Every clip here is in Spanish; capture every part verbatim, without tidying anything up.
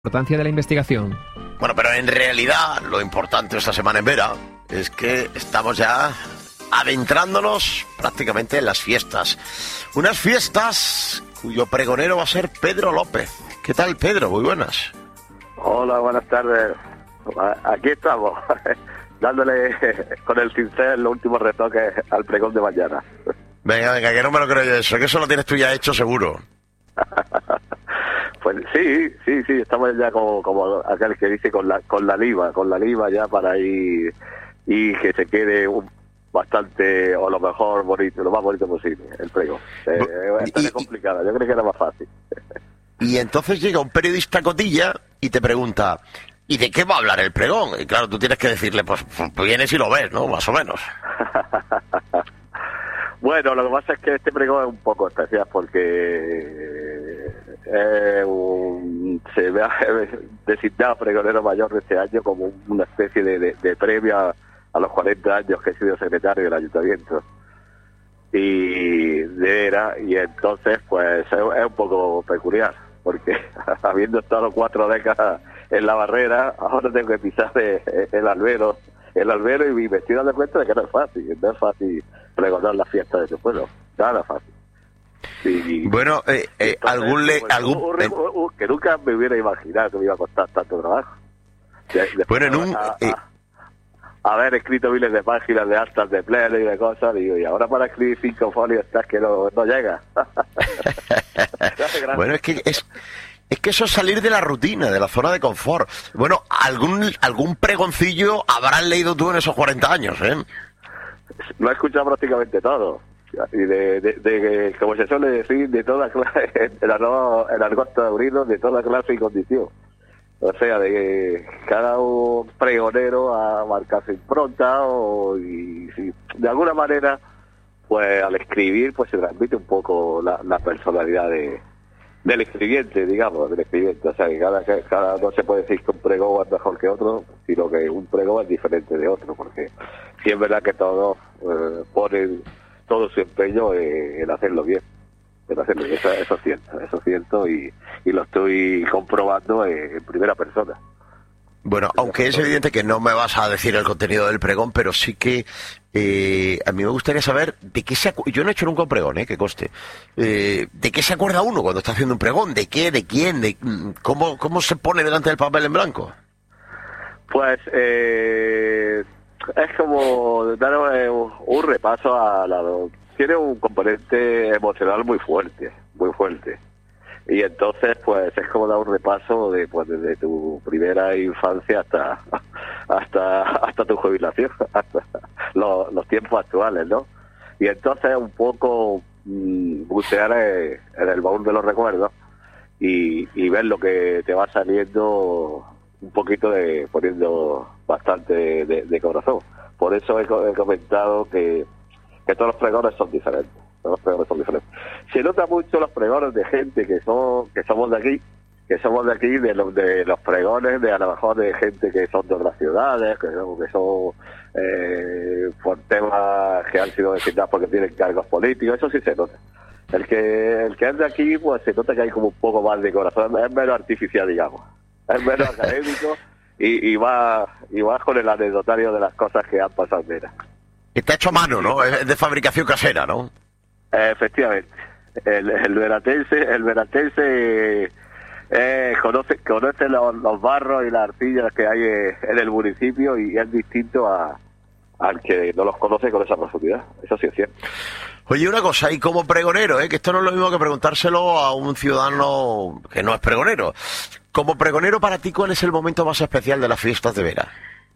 Importancia de la investigación. Bueno, pero en realidad lo importante esta semana en Vera es que estamos ya adentrándonos prácticamente en las fiestas. Unas fiestas cuyo pregonero va a ser Pedro López. ¿Qué tal, Pedro? Muy buenas. Hola, buenas tardes. Aquí estamos, dándole con el cincel los últimos retoques al pregón de mañana. Venga, venga, que no me lo creo yo eso, que eso lo tienes tú ya hecho seguro. Pues sí, sí, sí, estamos ya como, como aquel que dice con la con la liba, con la liba ya para ir y que se quede un, bastante, o lo mejor bonito, lo más bonito posible, el pregón. Eh, esta es complicada, yo creo que era más fácil. Y entonces llega un periodista cotilla y te pregunta, ¿y de qué va a hablar el pregón? Y claro, tú tienes que decirle, pues, pues vienes y lo ves, ¿no? Más o menos. Bueno, lo que pasa es que este pregón es un poco especial porque eh, un, se ve designado pregonero mayor de este año como una especie de, de, de premio a, a los cuarenta años que he sido secretario del ayuntamiento y de era, y entonces pues es, es un poco peculiar porque habiendo estado cuatro décadas en la barrera, ahora tengo que pisar el, el albero el albero y me estoy dando cuenta de que no es fácil, no es fácil pregonar la fiesta de tu pueblo, nada fácil. Y, bueno, eh, eh, entonces, algún le, pues, algún un, un, un, que nunca me hubiera imaginado que me iba a costar tanto trabajo. Después, bueno, en un a, eh, a, haber escrito miles de páginas de actas de pleno y de cosas, digo, y ahora para escribir cinco folios estás que no, no llega. Bueno, es que es Es que eso es salir de la rutina, de la zona de confort. Bueno, algún algún pregoncillo habrás leído tú en esos cuarenta años, ¿eh? Lo he escuchado prácticamente todo. Y de, de, de, de como se suele decir, de toda clase, el argot, el argot taurino, de toda clase y condición. O sea, de que cada un pregonero a marcar su impronta o, y si, de alguna manera, pues al escribir, pues se transmite un poco la, la personalidad de... del escribiente, digamos, del escribiente. O sea, que cada, cada no se puede decir que un pregón es mejor que otro, sino que un pregón es diferente de otro, porque sí es verdad que todos eh, ponen todo su empeño eh, en hacerlo bien. En hacerlo bien. Eso, eso es cierto, eso es cierto y, y lo estoy comprobando en, en primera persona. Bueno, aunque es evidente que no me vas a decir el contenido del pregón, pero sí que eh, a mí me gustaría saber de qué se acu- yo no he hecho nunca un pregón, eh, que conste. Eh, ¿De qué se acuerda uno cuando está haciendo un pregón? ¿De qué? ¿De quién? ¿De cómo cómo se pone delante del papel en blanco? Pues eh, es como dar un, un repaso a la... Tiene un componente emocional muy fuerte, muy fuerte. Y entonces, pues, es como dar un repaso de, pues, desde tu primera infancia hasta hasta hasta tu jubilación, hasta los, los tiempos actuales, ¿no? Y entonces un poco mmm, bucear en, en el baúl de los recuerdos y, y ver lo que te va saliendo un poquito de poniendo bastante de, de, de corazón. Por eso he, he comentado que, que todos los pregones son diferentes. Los pregones son diferentes. Se nota mucho los pregones de gente que son que somos de aquí, que somos de aquí, de los de los pregones de a lo mejor de gente que son de otras ciudades, que son, que son eh, por temas que han sido designados porque tienen cargos políticos, eso sí se nota. El que el que es de aquí, pues se nota que hay como un poco más de corazón, es menos artificial, digamos, es menos académico y, y va y va con el anecdotario de las cosas que han pasado. Mira. Está hecho a mano, ¿no? Es de fabricación casera, ¿no? Efectivamente, el, el veratense, el veratense eh, conoce, conoce los, los barros y las arcillas que hay en el municipio y es distinto a, al que no los conoce con esa profundidad. Eso sí es cierto. Oye, una cosa, y como pregonero, ¿eh? Que esto no es lo mismo que preguntárselo a un ciudadano que no es pregonero. Como pregonero, para ti, ¿cuál es el momento más especial de las fiestas de Vera?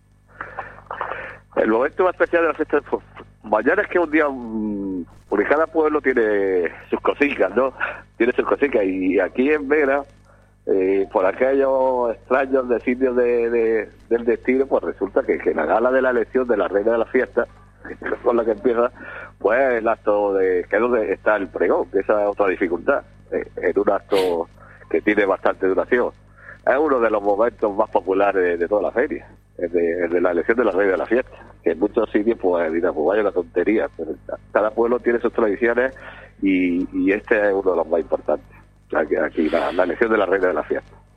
El momento más especial de las fiestas de mañana es que un día, porque cada pueblo tiene sus cositas, ¿no? Tiene sus cositas, y aquí en Vera, eh, por aquellos extraños designios de, de, del destino, pues resulta que, que la gala de la elección de la reina de la fiesta, con la que empieza, pues el acto de, que es donde está el pregón, que esa es otra dificultad, eh, en un acto que tiene bastante duración. Es uno de los momentos más populares de, de toda la feria. El de, el de la elección de la reina de la fiesta, que en muchos sitios pues dirán, pues vaya una tontería, pero cada pueblo tiene sus tradiciones y, y este es uno de los más importantes, aquí, aquí la, la elección de la reina de la fiesta.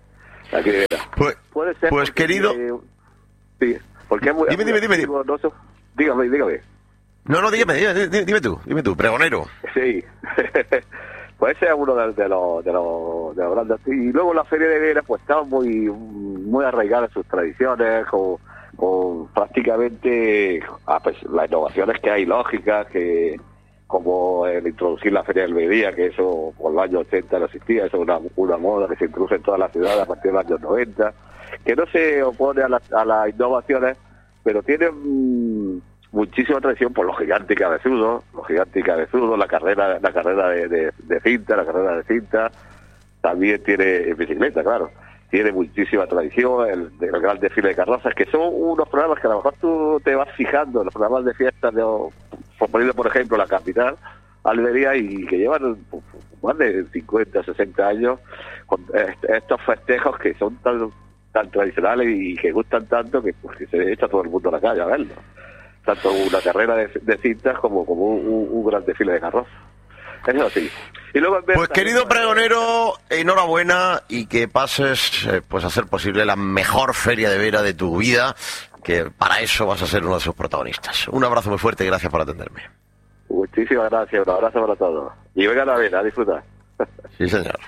Aquí de Vera. Pues, Puede ser pues porque, querido... eh, sí, porque es muy... Dime, es muy dime, dime. activo, no sé. Dígame, dígame. No, no, dígame, dime, dime, dime tú, dime tú, pregonero. Sí. Pues ese es uno de, de los de los de los grandes. Y luego la Feria de Vera pues está muy muy arraigada en sus tradiciones, con, con prácticamente ah, pues, las innovaciones que hay lógicas, que como el introducir la Feria del Mediodía, que eso por los años ochenta no existía, eso es una, una moda que se introduce en toda la ciudad a partir de los años noventa, que no se opone a, la, a las innovaciones, pero tiene mmm, muchísima tradición por los gigantes y cabezudos, los gigantes y cabezudos, la carrera, la carrera de, de, de cinta, la carrera de cinta, también tiene en bicicleta, claro, tiene muchísima tradición, el, el gran desfile de carrozas, que son unos programas que a lo mejor tú te vas fijando, los programas de fiestas, de, por poner por ejemplo la capital, Almería, y que llevan más de cincuenta, sesenta años con estos festejos que son tan, tan tradicionales y que gustan tanto que, pues, que se echa todo el mundo a la calle a verlo. Tanto una carrera de, de cintas como, como un, un, un gran desfile de carrozas. Eso así. Y luego pues querido pregonero, enhorabuena y que pases eh, pues a ser posible la mejor feria de Vera de tu vida, que para eso vas a ser uno de sus protagonistas. Un abrazo muy fuerte y gracias por atenderme. Muchísimas gracias, un abrazo para todos. Y vengan a Vera, a disfrutar. Sí, señor.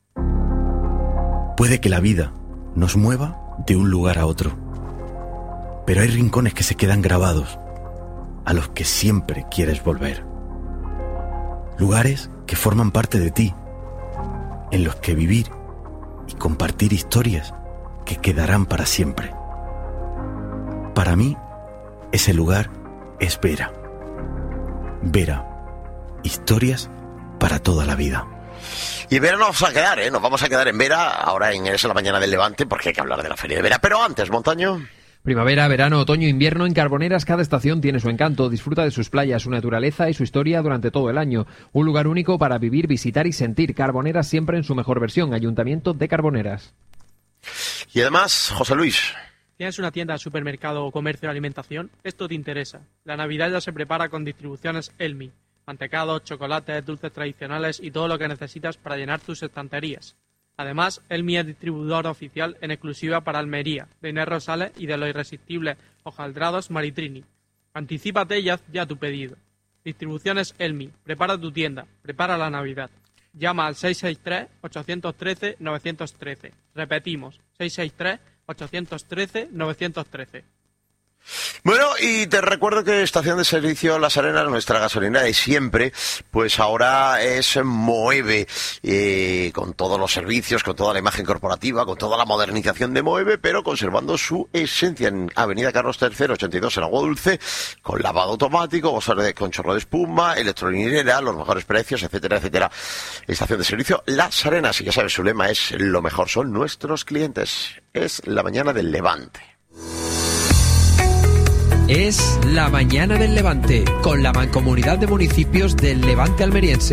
Puede que la vida nos mueva de un lugar a otro, pero hay rincones que se quedan grabados, a los que siempre quieres volver. Lugares que forman parte de ti, en los que vivir y compartir historias que quedarán para siempre. Para mí, ese lugar es Vera. Vera, historias para toda la vida. Y Vera nos vamos a quedar, ¿eh? Nos vamos a quedar en Vera, ahora en Es la Mañana del Levante, porque hay que hablar de la Feria de Vera. Pero antes, Montaño... Primavera, verano, otoño, invierno, en Carboneras cada estación tiene su encanto. Disfruta de sus playas, su naturaleza y su historia durante todo el año. Un lugar único para vivir, visitar y sentir. Carboneras siempre en su mejor versión. Ayuntamiento de Carboneras. Y además, José Luis... ¿Tienes una tienda, supermercado o comercio de alimentación? Esto te interesa. La Navidad ya se prepara con distribuciones Elmi. Mantecados, chocolates, dulces tradicionales y todo lo que necesitas para llenar tus estanterías. Además, Elmi es distribuidor oficial en exclusiva para Almería, de Inés Rosales y de los irresistibles hojaldrados Maritrini. Anticípate y haz ya tu pedido. Distribuciones Elmi. Prepara tu tienda. Prepara la Navidad. Llama al seis seis tres, ocho uno tres, nueve uno tres. Repetimos, seis seis tres, ocho uno tres, nueve uno tres. Bueno, y te recuerdo que Estación de Servicio Las Arenas, nuestra gasolina de siempre, pues ahora es Moeve, eh, con todos los servicios, con toda la imagen corporativa, con toda la modernización de Moeve, pero conservando su esencia en Avenida Carlos tercero, ochenta y dos en Agua Dulce, con lavado automático, con chorro de espuma, electrolinera, los mejores precios, etcétera, etcétera. Estación de Servicio Las Arenas, y ya sabes, su lema es: lo mejor son nuestros clientes. Es la mañana del Levante. Es la mañana del Levante, con la Mancomunidad de Municipios del Levante Almeriense.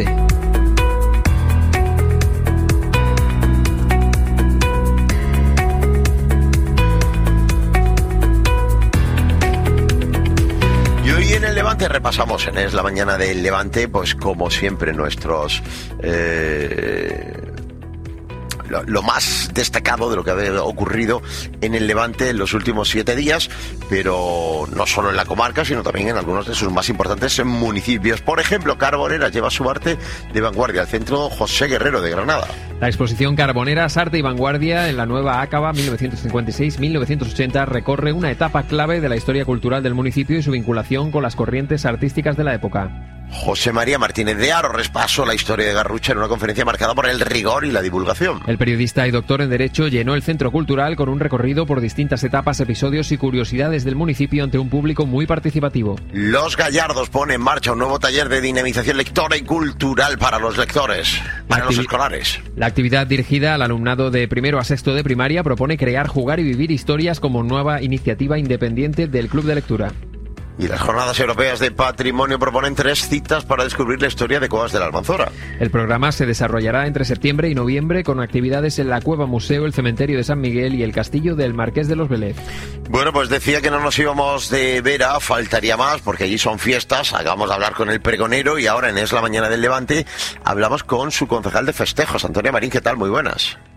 Y hoy en el Levante repasamos en Es la mañana del Levante, pues como siempre nuestros... Eh... Lo, lo más destacado de lo que ha ocurrido en el Levante en los últimos siete días, pero no solo en la comarca, sino también en algunos de sus más importantes municipios. Por ejemplo, Carboneras lleva su arte de vanguardia al Centro José Guerrero de Granada. La exposición Carboneras, Arte y Vanguardia en la nueva Acaba mil novecientos cincuenta y seis a mil novecientos ochenta recorre una etapa clave de la historia cultural del municipio y su vinculación con las corrientes artísticas de la época. José María Martínez de Aro repasó la historia de Garrucha en una conferencia marcada por el rigor y la divulgación. El periodista y doctor en Derecho llenó el centro cultural con un recorrido por distintas etapas, episodios y curiosidades del municipio ante un público muy participativo. Los Gallardos pone en marcha un nuevo taller de dinamización lectora y cultural para los lectores, para los escolares. La actividad dirigida al alumnado de primero a sexto de primaria propone crear, jugar y vivir historias como nueva iniciativa independiente del Club de Lectura. Y las Jornadas Europeas de Patrimonio proponen tres citas para descubrir la historia de Cuevas de la Almanzora. El programa se desarrollará entre septiembre y noviembre con actividades en la Cueva Museo, el Cementerio de San Miguel y el Castillo del Marqués de los Vélez. Bueno, pues decía que no nos íbamos de Vera, faltaría más, porque allí son fiestas. Acabamos de hablar con el pregonero y ahora en Es la Mañana del Levante hablamos con su concejal de festejos, Antonia Marín. ¿Qué tal? Muy buenas.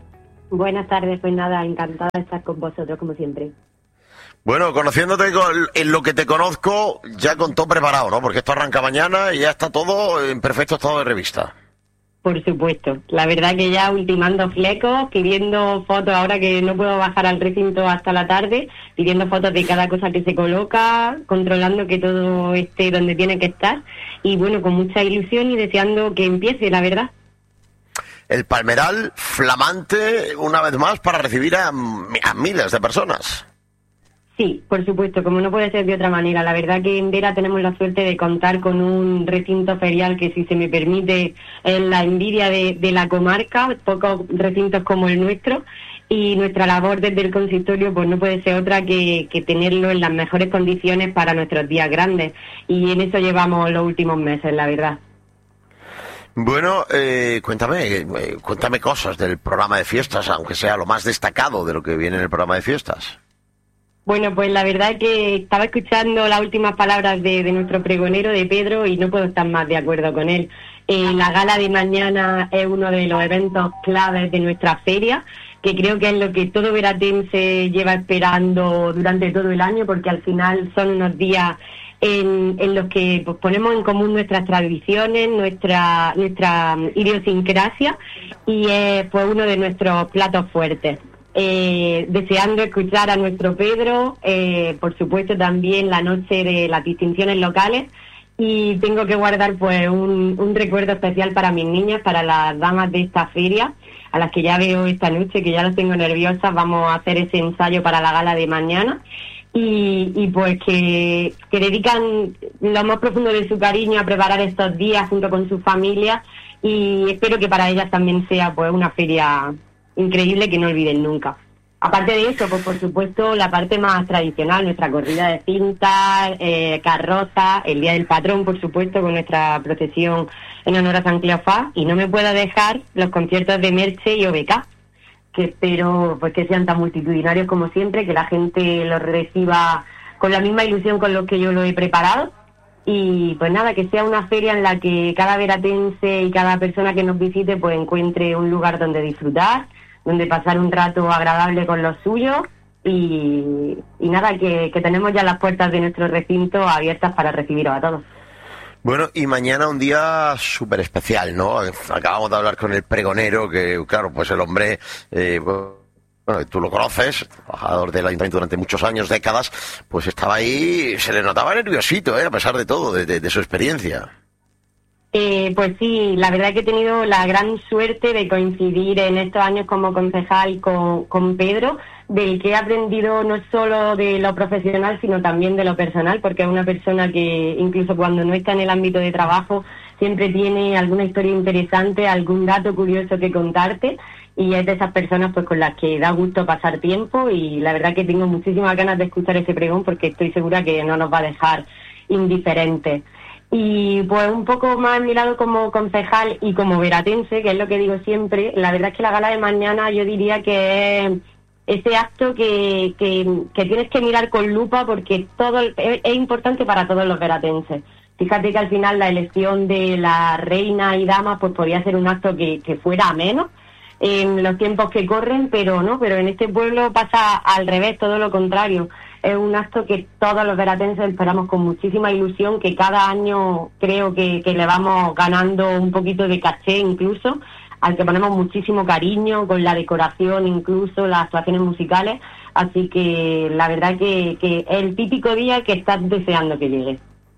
Buenas tardes, pues nada, encantada de estar con vosotros como siempre. Bueno, conociéndote con- en lo que te conozco, ya con todo preparado, ¿no? Porque esto arranca mañana y ya está todo en perfecto estado de revista. Por supuesto, la verdad que ya ultimando flecos, pidiendo fotos ahora que no puedo bajar al recinto hasta la tarde, pidiendo fotos de cada cosa que se coloca, controlando que todo esté donde tiene que estar y bueno, con mucha ilusión y deseando que empiece, la verdad. El Palmeral flamante, una vez más, para recibir a, a miles de personas. Sí, por supuesto, como no puede ser de otra manera. La verdad que en Vera tenemos la suerte de contar con un recinto ferial que, si se me permite, es la envidia de, de la comarca, pocos recintos como el nuestro, y nuestra labor desde el consistorio pues no puede ser otra que, que tenerlo en las mejores condiciones para nuestros días grandes, y en eso llevamos los últimos meses, la verdad. Bueno, eh, cuéntame, eh, cuéntame cosas del programa de fiestas, aunque sea lo más destacado de lo que viene en el programa de fiestas. Bueno, pues la verdad que estaba escuchando las últimas palabras de, de nuestro pregonero, de Pedro, y no puedo estar más de acuerdo con él. Eh, la gala de mañana es uno de los eventos claves de nuestra feria, que creo que es lo que todo veratense lleva esperando durante todo el año, porque al final son unos días en, en los que pues, ponemos en común nuestras tradiciones, nuestra, nuestra idiosincrasia, y es pues uno de nuestros platos fuertes. Eh, deseando escuchar a nuestro Pedro, eh, por supuesto también la noche de las distinciones locales, y tengo que guardar pues un, un recuerdo especial para mis niñas, para las damas de esta feria, a las que ya veo esta noche, que ya las tengo nerviosas. Vamos a hacer ese ensayo para la gala de mañana, y, y pues que, que dedican lo más profundo de su cariño a preparar estos días junto con sus familias, y espero que para ellas también sea pues una feria increíble que no olviden nunca. Aparte de eso, pues por supuesto la parte más tradicional, nuestra corrida de cintas, eh, carroza, el Día del Patrón, por supuesto, con nuestra procesión en honor a San Cleofás, y no me puedo dejar los conciertos de Merche y O B K, que espero pues que sean tan multitudinarios como siempre, que la gente los reciba con la misma ilusión con los que yo lo he preparado. Y pues nada, que sea una feria en la que cada veratense y cada persona que nos visite pues encuentre un lugar donde disfrutar, donde pasar un rato agradable con los suyos, y, y nada, que, que tenemos ya las puertas de nuestro recinto abiertas para recibiros a todos. Bueno, y mañana un día súper especial, ¿no? Acabamos de hablar con el pregonero, que claro, pues el hombre, eh, bueno, tú lo conoces, trabajador del ayuntamiento durante muchos años, décadas, pues estaba ahí, se le notaba nerviosito, ¿eh? A pesar de todo, de, de, de su experiencia. Eh, pues sí, la verdad que he tenido la gran suerte de coincidir en estos años como concejal con, con Pedro, del que he aprendido no solo de lo profesional, sino también de lo personal, porque es una persona que incluso cuando no está en el ámbito de trabajo siempre tiene alguna historia interesante, algún dato curioso que contarte, y es de esas personas pues con las que da gusto pasar tiempo, y la verdad que tengo muchísimas ganas de escuchar ese pregón porque estoy segura que no nos va a dejar indiferentes. Y pues un poco más mirado como concejal y como veratense, que es lo que digo siempre, la verdad es que la gala de mañana yo diría que es ese acto que, que, que tienes que mirar con lupa, porque todo es, es importante para todos los veratenses. Fíjate que al final la elección de la reina y dama pues podía ser un acto que, que fuera ameno en los tiempos que corren, pero no, pero en este pueblo pasa al revés, todo lo contrario. Es un acto que todos los veratenses esperamos con muchísima ilusión, que cada año creo que, que le vamos ganando un poquito de caché incluso, al que ponemos muchísimo cariño, con la decoración incluso, las actuaciones musicales, así que la verdad que, que es el típico día que estás deseando que llegue.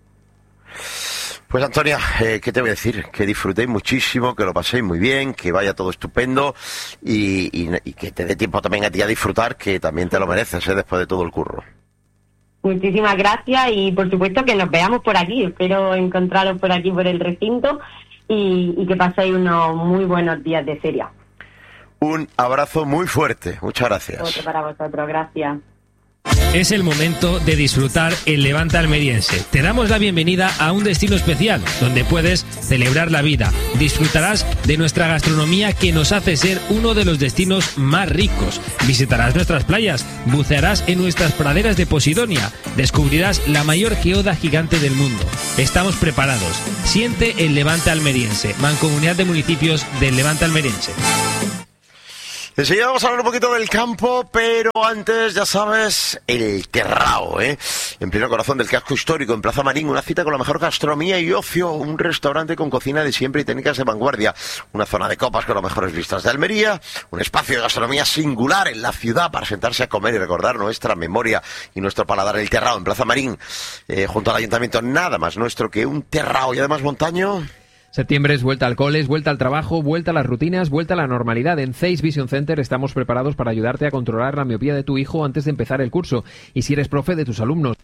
Pues Antonia, eh, ¿qué te voy a decir? Que disfrutéis muchísimo, que lo paséis muy bien, que vaya todo estupendo, y, y, y que te dé tiempo también a ti a disfrutar, que también te lo mereces, ¿eh? Después de todo el curro. Muchísimas gracias, y por supuesto que nos veamos por aquí. Espero encontraros por aquí, por el recinto, y, y que paséis unos muy buenos días de feria. Un abrazo muy fuerte. Muchas gracias. Otro para vosotros. Gracias. Es el momento de disfrutar el Levante almeriense. Te damos la bienvenida a un destino especial donde puedes celebrar la vida. Disfrutarás de nuestra gastronomía, que nos hace ser uno de los destinos más ricos. Visitarás nuestras playas, bucearás en nuestras praderas de Posidonia, descubrirás la mayor geoda gigante del mundo. Estamos preparados. Siente el Levante almeriense, Mancomunidad de Municipios del Levante almeriense. Enseguida vamos a hablar un poquito del campo, pero antes, ya sabes, el Terrao, ¿eh? En pleno corazón del casco histórico, en Plaza Marín, una cita con la mejor gastronomía y ocio, un restaurante con cocina de siempre y técnicas de vanguardia, una zona de copas con las mejores vistas de Almería, un espacio de gastronomía singular en la ciudad para sentarse a comer y recordar nuestra memoria y nuestro paladar. El Terrao, en Plaza Marín, eh, junto al ayuntamiento, nada más nuestro que un Terrao. Y además, Montaño... Septiembre es vuelta al cole, es vuelta al trabajo, vuelta a las rutinas, vuelta a la normalidad. En Zeiss Vision Center estamos preparados para ayudarte a controlar la miopía de tu hijo antes de empezar el curso. Y si eres profe, de tus alumnos.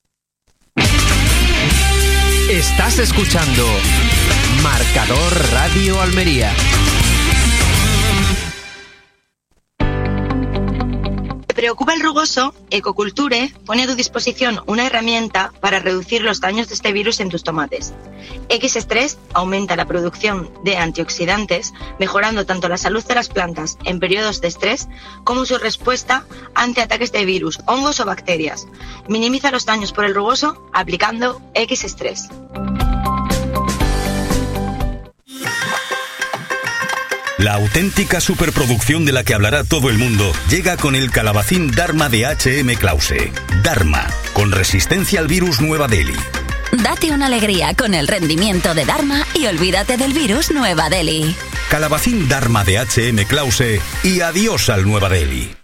Estás escuchando Marcador Radio Almería. ¿Te preocupa el rugoso? Ecoculture pone a tu disposición una herramienta para reducir los daños de este virus en tus tomates. X-Stress aumenta la producción de antioxidantes, mejorando tanto la salud de las plantas en periodos de estrés como su respuesta ante ataques de virus, hongos o bacterias. Minimiza los daños por el rugoso aplicando X-Stress. La auténtica superproducción de la que hablará todo el mundo llega con el calabacín Dharma de H M Klause. Dharma, con resistencia al virus Nueva Delhi. Date una alegría con el rendimiento de Dharma y olvídate del virus Nueva Delhi. Calabacín Dharma de H M Klause y adiós al Nueva Delhi.